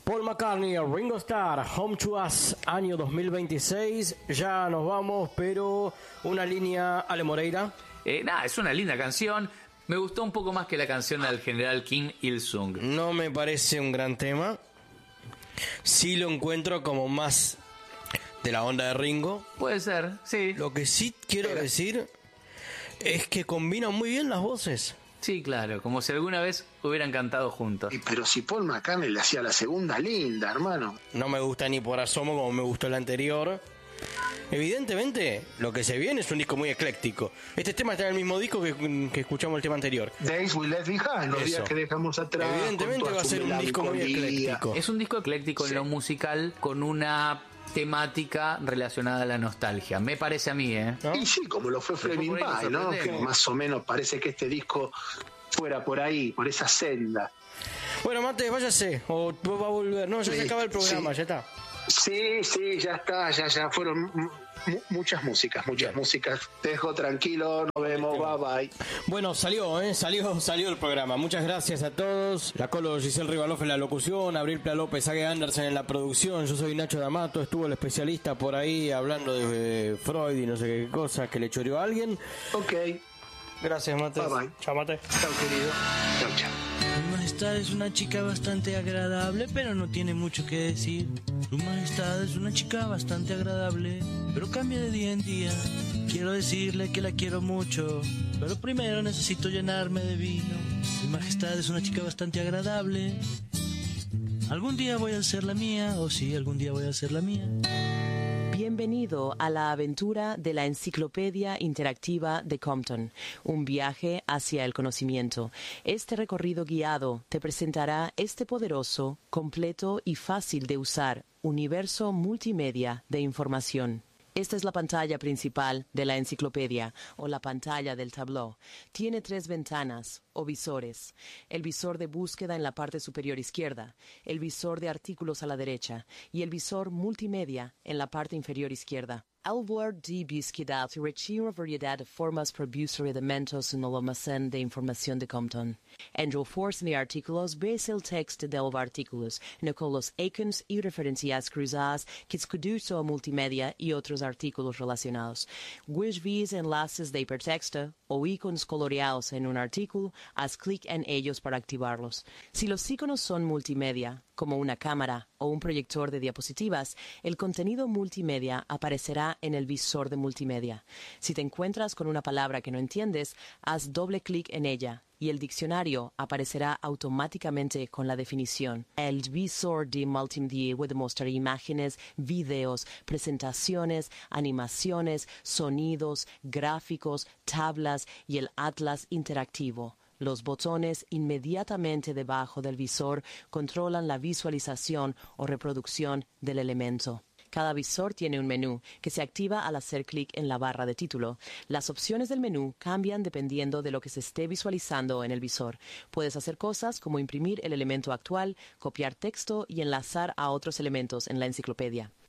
Paul McCartney, Ringo Starr, Home to Us, año 2026. Ya nos vamos, pero una línea, Ale Moreira. Es una linda canción. Me gustó un poco más que la canción del general Kim Il-sung. No me parece un gran tema. Sí lo encuentro como más de la onda de Ringo. Puede ser, sí. Lo que sí quiero decir es que combinan muy bien las voces. Sí, claro, como si alguna vez hubieran cantado juntos. Pero si Paul McCartney le hacía la segunda linda, hermano. No me gusta ni por asomo como me gustó el anterior. Evidentemente, lo que se viene es un disco muy ecléctico. Este tema está en el mismo disco que escuchamos el tema anterior. Days We Left Behind, los días que dejamos atrás. Evidentemente va a ser un disco muy ecléctico. Es un disco ecléctico en lo musical con una temática relacionada a la nostalgia. Me parece a mí, ¿no? Y sí, como lo fue Flaming Pie, ¿no? Que más o menos parece que este disco fuera por ahí, por esa senda. Bueno, Mate, váyase, o va a volver. No, ya se acaba el programa, ya está. Sí, ya está, ya fueron muchas músicas. Te dejo tranquilo, nos vemos, bye bye. Bueno, salió el programa. Muchas gracias a todos. La Colo Giselle Rivaloff en la locución, Abril Pla López, Age Anderson en la producción. Yo soy Nacho D'Amato, estuvo el especialista por ahí hablando de Freud y no sé qué cosa que le choreó a alguien. Ok. Gracias, Mate. Bye bye. Chao, Mate. Chao, querido. Chao. Su Majestad es una chica bastante agradable, pero no tiene mucho que decir. Su Majestad es una chica bastante agradable, pero cambia de día en día. Quiero decirle que la quiero mucho, pero primero necesito llenarme de vino. Su Majestad es una chica bastante agradable. Algún día voy a ser la mía, o sí, algún día voy a ser la mía. Bienvenido a la aventura de la Enciclopedia Interactiva de Compton, un viaje hacia el conocimiento. Este recorrido guiado te presentará este poderoso, completo y fácil de usar universo multimedia de información. Esta es la pantalla principal de la enciclopedia, o la pantalla del tabló. Tiene 3 ventanas, o visores. El visor de búsqueda en la parte superior izquierda, el visor de artículos a la derecha, y el visor multimedia en la parte inferior izquierda. Al ver de búsqueda recibe variedad de formas para buscar elementos en el almacén de información de Compton. En el force de artículos ves el texto de los artículos, con los icons y referencias cruzadas que conducen a multimedia y otros artículos relacionados. Ves enlaces de hipertexto o iconos coloreados en un artículo, haz clic en ellos para activarlos. Si los iconos son multimedia, como una cámara o un proyector de diapositivas, el contenido multimedia aparecerá en el visor de multimedia. Si te encuentras con una palabra que no entiendes, haz doble clic en ella y el diccionario aparecerá automáticamente con la definición. El visor de multimedia puede mostrar imágenes, videos, presentaciones, animaciones, sonidos, gráficos, tablas y el atlas interactivo. Los botones inmediatamente debajo del visor controlan la visualización o reproducción del elemento. Cada visor tiene un menú que se activa al hacer clic en la barra de título. Las opciones del menú cambian dependiendo de lo que se esté visualizando en el visor. Puedes hacer cosas como imprimir el elemento actual, copiar texto y enlazar a otros elementos en la enciclopedia.